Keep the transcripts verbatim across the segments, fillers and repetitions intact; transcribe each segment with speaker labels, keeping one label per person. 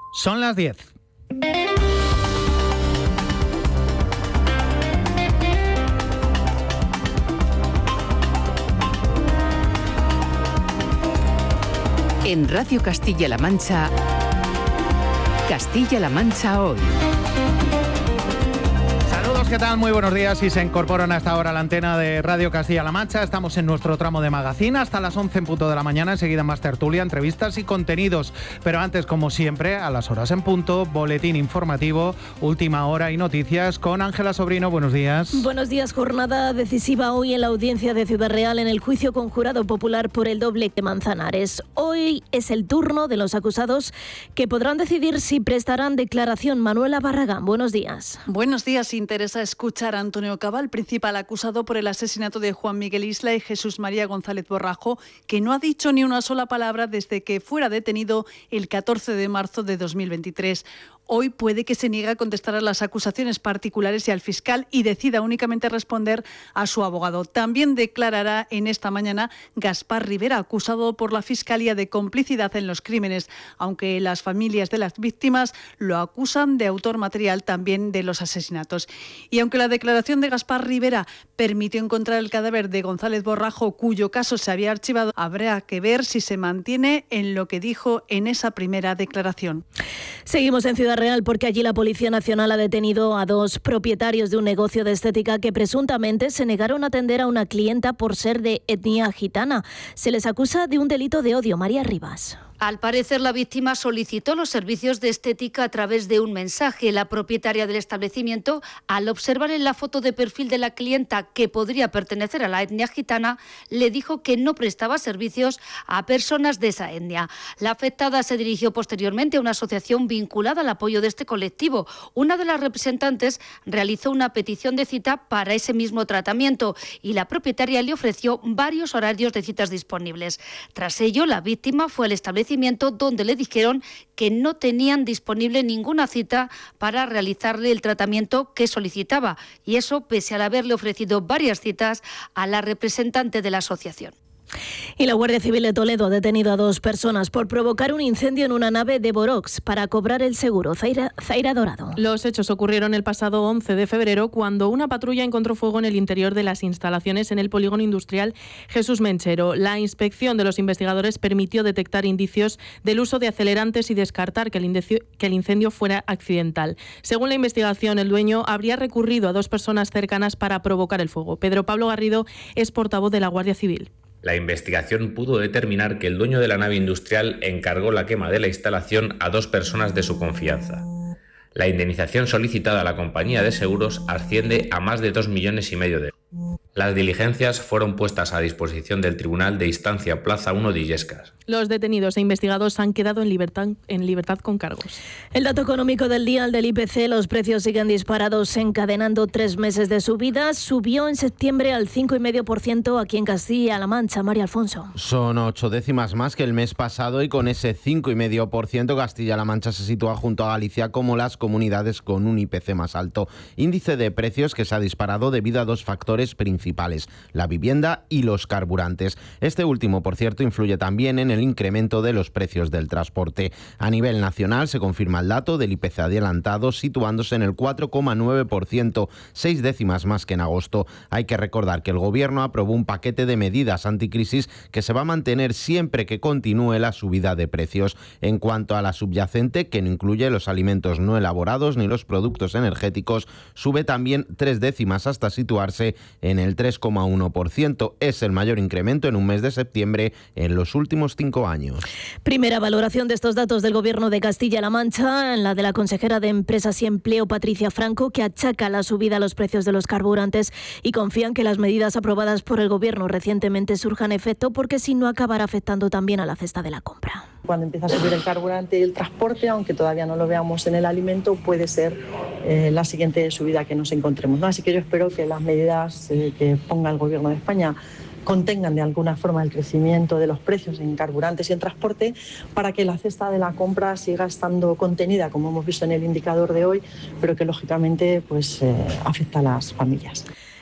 Speaker 1: Son las diez.
Speaker 2: En Radio Castilla-La Mancha, Castilla-La Mancha Hoy.
Speaker 1: ¿Qué tal? Muy buenos días. Y se incorporan a esta hora a la antena de Radio Castilla-La Mancha. Estamos en nuestro tramo de magazine hasta las once en punto de la mañana. Enseguida más tertulia, entrevistas y contenidos. Pero antes, como siempre, a las horas en punto, boletín informativo, última hora y noticias con Ángela Sobrino. Buenos días.
Speaker 3: Buenos días. Jornada decisiva hoy en la audiencia de Ciudad Real en el juicio con jurado popular por el doble de Manzanares. Hoy es el turno de los acusados que podrán decidir si prestarán declaración. Manuela Barragán, buenos días.
Speaker 4: Buenos días. Interesa escuchar a Antonio Cabal, principal acusado por el asesinato de Juan Miguel Isla y Jesús María González Borrajo, que no ha dicho ni una sola palabra desde que fuera detenido el catorce de marzo de dos mil veintitrés. Hoy puede que se niegue a contestar a las acusaciones particulares y al fiscal y decida únicamente responder a su abogado. También declarará en esta mañana Gaspar Rivera, acusado por la Fiscalía de complicidad en los crímenes, aunque las familias de las víctimas lo acusan de autor material también de los asesinatos. Y aunque la declaración de Gaspar Rivera permitió encontrar el cadáver de González Borrajo, cuyo caso se había archivado, habrá que ver si se mantiene en lo que dijo en esa primera declaración.
Speaker 3: Seguimos en Ciudad Real porque allí la Policía Nacional ha detenido a dos propietarios de un negocio de estética que presuntamente se negaron a atender a una clienta por ser de etnia gitana. Se les acusa de un delito de odio. María Rivas.
Speaker 5: Al parecer, la víctima solicitó los servicios de estética a través de un mensaje. La propietaria del establecimiento, al observar en la foto de perfil de la clienta que podría pertenecer a la etnia gitana, le dijo que no prestaba servicios a personas de esa etnia. La afectada se dirigió posteriormente a una asociación vinculada al apoyo de este colectivo. Una de las representantes realizó una petición de cita para ese mismo tratamiento y la propietaria le ofreció varios horarios de citas disponibles. Tras ello, la víctima fue al establecimiento donde le dijeron que no tenían disponible ninguna cita para realizarle el tratamiento que solicitaba, y eso pese al haberle ofrecido varias citas a la representante de la asociación.
Speaker 3: Y la Guardia Civil de Toledo ha detenido a dos personas por provocar un incendio en una nave de Borox para cobrar el seguro. Zaira, Zaira Dorado.
Speaker 6: Los hechos ocurrieron el pasado once de febrero cuando una patrulla encontró fuego en el interior de las instalaciones en el polígono industrial Jesús Menchero. La inspección de los investigadores permitió detectar indicios del uso de acelerantes y descartar que el, indicio, que el incendio fuera accidental. Según la investigación, el dueño habría recurrido a dos personas cercanas para provocar el fuego. Pedro Pablo Garrido es portavoz de la Guardia Civil.
Speaker 7: La investigación pudo determinar que el dueño de la nave industrial encargó la quema de la instalación a dos personas de su confianza. La indemnización solicitada a la compañía de seguros asciende a más de dos millones y medio de euros. Las diligencias fueron puestas a disposición del Tribunal de Instancia Plaza uno de Illescas.
Speaker 6: Los detenidos e investigados han quedado en libertad, en libertad con cargos.
Speaker 3: El dato económico del día, el del I P C, los precios siguen disparados, encadenando tres meses de subida. Subió en septiembre al cinco coma cinco por ciento aquí en Castilla-La Mancha. María Alfonso.
Speaker 8: Son ocho décimas más que el mes pasado y con ese cinco coma cinco por ciento Castilla-La Mancha se sitúa junto a Galicia como las comunidades con un I P C más alto. Índice de precios que se ha disparado debido a dos factores principales, la vivienda y los carburantes. Este último, por cierto, influye también en el incremento de los precios del transporte. A nivel nacional se confirma el dato del I P C adelantado situándose en el cuatro coma nueve por ciento, seis décimas más que en agosto. Hay que recordar que el Gobierno aprobó un paquete de medidas anticrisis que se va a mantener siempre que continúe la subida de precios. En cuanto a la subyacente, que no incluye los alimentos no elaborados ni los productos energéticos, sube también tres décimas hasta situarse en el tres coma uno por ciento. Es el mayor incremento en un mes de septiembre en los últimos cinco años.
Speaker 3: Primera valoración de estos datos del Gobierno de Castilla-La Mancha, la de la consejera de Empresas y Empleo, Patricia Franco, que achaca la subida a los precios de los carburantes y confían que las medidas aprobadas por el Gobierno recientemente surjan efecto, porque si no acabará afectando también a la cesta de la compra.
Speaker 9: Cuando empieza a subir el carburante y el transporte, aunque todavía no lo veamos en el alimento, puede ser eh, la siguiente subida que nos encontremos, ¿no? Así que yo espero que las medidas eh, que ponga el Gobierno de España contengan de alguna forma el crecimiento de los precios en carburantes y en transporte para que la cesta de la compra siga estando contenida, como hemos visto en el indicador de hoy, pero que lógicamente pues, eh, afecta a las familias.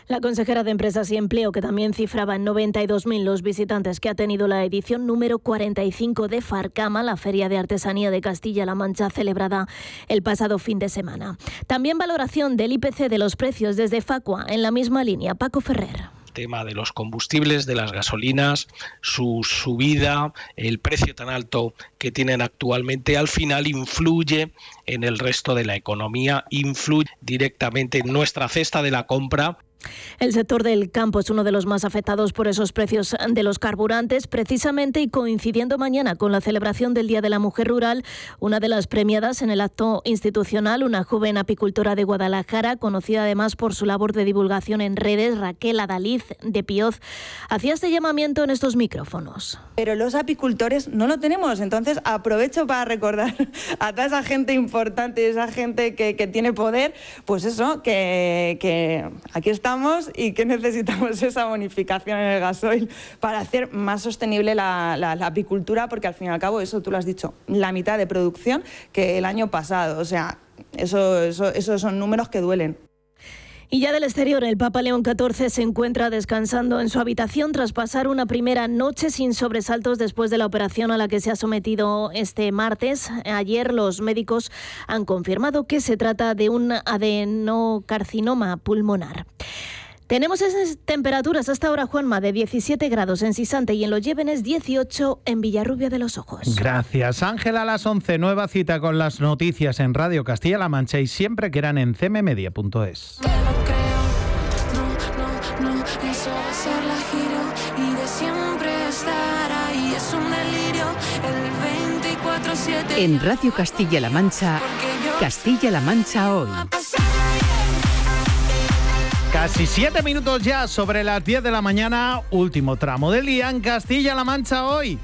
Speaker 3: La consejera de Empresas y Empleo, que también cifraba en noventa y dos mil los visitantes que ha tenido la edición número cuarenta y cinco de Farcama, la Feria de Artesanía de Castilla-La Mancha, celebrada el pasado fin de semana. También valoración del I P C de los precios desde Facua, en la misma línea. Paco Ferrer.
Speaker 10: Tema de los combustibles, de las gasolinas, su subida, el precio tan alto que tienen actualmente, al final influye en el resto de la economía, influye directamente en nuestra cesta de la compra.
Speaker 3: El sector del campo es uno de los más afectados por esos precios de los carburantes, precisamente, y coincidiendo mañana con la celebración del Día de la Mujer Rural, una de las premiadas en el acto institucional, una joven apicultora de Guadalajara, conocida además por su labor de divulgación en redes, Raquel Adaliz de Pioz, hacía este llamamiento en estos micrófonos.
Speaker 11: Pero los apicultores no lo tenemos, entonces aprovecho para recordar a toda esa gente importante, esa gente que, que tiene poder, pues eso, que, que aquí está y que necesitamos esa bonificación en el gasoil para hacer más sostenible la, la, la apicultura, porque al fin y al cabo, eso tú lo has dicho, la mitad de producción que el año pasado. O sea, eso, eso, esos son números que duelen.
Speaker 3: Y ya del exterior, el Papa León catorce se encuentra descansando en su habitación tras pasar una primera noche sin sobresaltos después de la operación a la que se ha sometido este martes. Ayer los médicos han confirmado que se trata de un adenocarcinoma pulmonar. Tenemos esas temperaturas hasta ahora, Juanma, de diecisiete grados en Sisante y en Los Llévenes, dieciocho en Villarrubia de los Ojos.
Speaker 1: Gracias, Ángela. A las once, nueva cita con las noticias en Radio Castilla-La Mancha y siempre que eran en c m media punto es.
Speaker 2: En Radio Castilla-La Mancha, Castilla-La Mancha hoy.
Speaker 1: Casi siete minutos ya sobre las diez de la mañana, último tramo del día en Castilla-La Mancha hoy.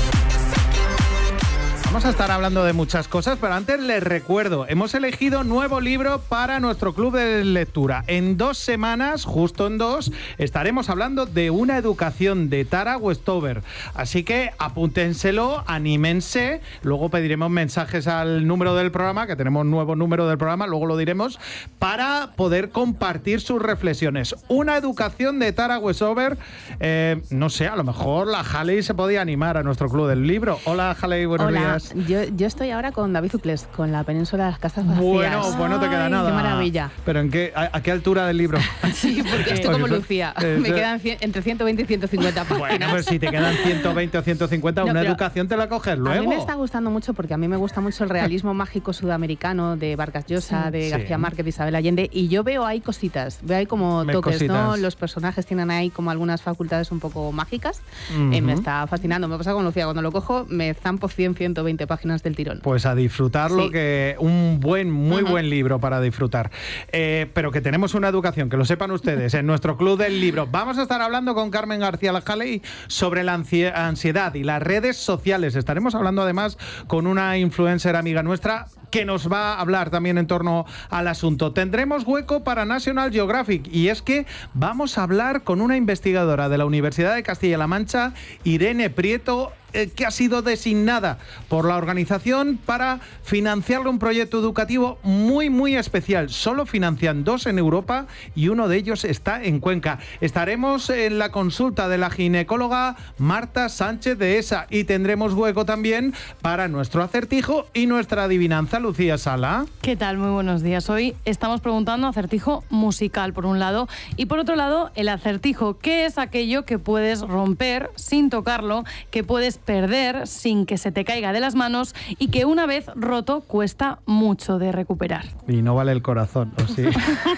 Speaker 1: Vamos a estar hablando de muchas cosas, pero antes les recuerdo, hemos elegido nuevo libro para nuestro club de lectura. En dos semanas, justo en dos, estaremos hablando de Una educación de Tara Westover. Así que apúntenselo, anímense, luego pediremos mensajes al número del programa, que tenemos nuevo número del programa, luego lo diremos, para poder compartir sus reflexiones. Una educación de Tara Westover, eh, no sé, a lo mejor la Haley se podía animar a nuestro club del libro. Hola Haley, buenos
Speaker 12: Hola.
Speaker 1: días.
Speaker 12: Yo, yo estoy ahora con David Zuclés, con La Península de las Casas Vacías.
Speaker 1: Bueno, pues no te queda
Speaker 12: Ay,
Speaker 1: nada.
Speaker 12: Qué maravilla.
Speaker 1: ¿Pero en qué, a, a qué altura del libro?
Speaker 12: Sí, porque estoy como Lucía.
Speaker 1: Eh,
Speaker 12: Me quedan cien, entre ciento veinte y ciento cincuenta páginas.
Speaker 1: Bueno, pues si te quedan ciento veinte o ciento cincuenta,
Speaker 12: No,
Speaker 1: una
Speaker 12: pero
Speaker 1: educación te la coges luego.
Speaker 12: A mí me está gustando mucho porque a mí me gusta mucho el realismo mágico sudamericano de Vargas Llosa,
Speaker 1: Sí.
Speaker 12: de
Speaker 1: Sí.
Speaker 12: García Márquez, de Isabel Allende, y yo veo ahí cositas, veo ahí como
Speaker 1: Me
Speaker 12: toques,
Speaker 1: cositas.
Speaker 12: ¿no? Los personajes tienen ahí como algunas facultades un poco mágicas.
Speaker 1: Ujú.
Speaker 12: Eh, me está fascinando. Me pasa con Lucía, cuando lo cojo me zampo cien, ciento veinte páginas del tirón.
Speaker 1: Pues a disfrutarlo,
Speaker 12: Sí.
Speaker 1: que un buen, muy
Speaker 12: Ujú.
Speaker 1: buen libro para disfrutar. Eh, pero que tenemos una educación, que lo sepan ustedes, en nuestro club del libro. Vamos a estar hablando con Carmen García Lajaley sobre la ansie- ansiedad y las redes sociales. Estaremos hablando además con una influencer amiga nuestra que nos va a hablar también en torno al asunto. Tendremos hueco para National Geographic y es que vamos a hablar con una investigadora de la Universidad de Castilla-La Mancha, Irene Prieto, eh, que ha sido designada por la organización para financiarle un proyecto educativo muy, muy especial. Solo financian dos en Europa y uno de ellos está en Cuenca. Estaremos en la consulta de la ginecóloga Marta Sánchez de ESA y tendremos hueco también para nuestro acertijo y nuestra adivinanza. Lucía Sala.
Speaker 13: ¿Qué tal? Muy buenos días. Hoy estamos preguntando acertijo musical, por un lado, y por otro lado, el acertijo. ¿Qué es aquello que puedes romper sin tocarlo, que puedes perder sin que se te caiga de las manos y que una vez roto cuesta mucho de recuperar?
Speaker 1: Y no vale el corazón, ¿o sí?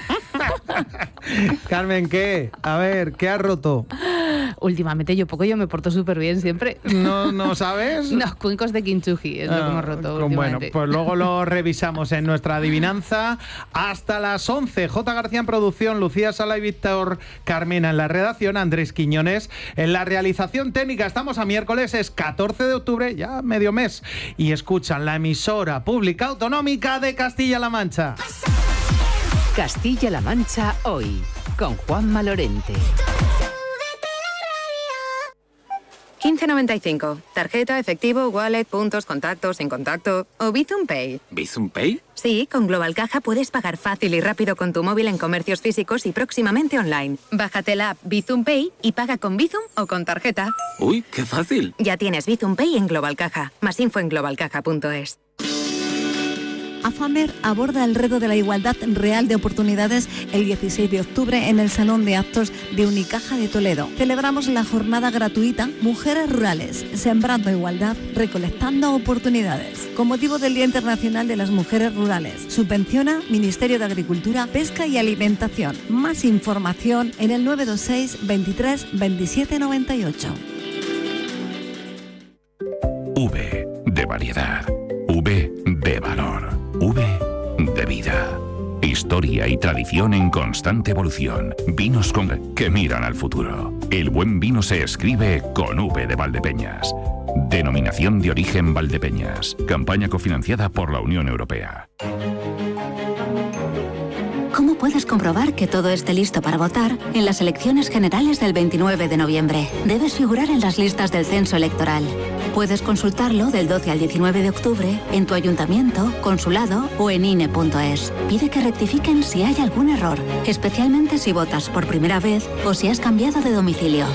Speaker 1: Carmen, ¿qué? A ver, ¿qué has roto?
Speaker 12: Últimamente yo poco, yo me porto súper bien siempre.
Speaker 1: ¿No, no sabes?
Speaker 12: Los cuencos de Kinchuji es lo que hemos roto
Speaker 1: Bueno,
Speaker 12: últimamente.
Speaker 1: pues luego lo revisamos en nuestra adivinanza. Hasta las once. J. García en producción, Lucía Sala y Víctor Carmena en la redacción, Andrés Quiñones en la realización técnica. Estamos a miércoles, es catorce de octubre, ya medio mes. Y escuchan la emisora pública autonómica de Castilla-La Mancha.
Speaker 2: Castilla-La Mancha hoy, con Juanma Lorente.
Speaker 14: quince noventa y cinco. Tarjeta, efectivo, wallet, puntos, contactos, sin contacto o Bizum Pay.
Speaker 15: ¿Bizum Pay?
Speaker 14: Sí, con Global Caja puedes pagar fácil y rápido con tu móvil en comercios físicos y próximamente online. Bájate la app Bizum Pay y paga con Bizum o con tarjeta.
Speaker 15: Uy, qué fácil.
Speaker 14: Ya tienes Bizum Pay en Global Caja. Más info en global caja punto es.
Speaker 16: AFAMER aborda el reto de la igualdad real de oportunidades el dieciséis de octubre en el Salón de Actos de Unicaja de Toledo. Celebramos la jornada gratuita Mujeres Rurales, sembrando igualdad, recolectando oportunidades. Con motivo del Día Internacional de las Mujeres Rurales, subvenciona Ministerio de Agricultura, Pesca y Alimentación. Más información en el nueve dos seis, veintitrés, veintisiete noventa y ocho.
Speaker 17: V de variedad. V de valor. V de vida. Historia y tradición en constante evolución. Vinos con que miran al futuro. El buen vino se escribe con V de Valdepeñas. Denominación de origen Valdepeñas. Campaña cofinanciada por la Unión Europea.
Speaker 18: ¿Cómo puedes comprobar que todo esté listo para votar en las elecciones generales del veintinueve de noviembre? Debes figurar en las listas del censo electoral. Puedes consultarlo del doce al diecinueve de octubre en tu ayuntamiento, consulado o en I N E punto es. Pide que rectifiquen si hay algún error, especialmente si votas por primera vez o si has cambiado de domicilio.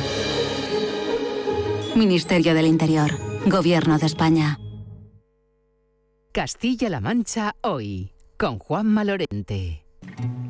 Speaker 18: Ministerio del Interior. Gobierno de España.
Speaker 2: Castilla-La Mancha hoy, con Juanma Lorente.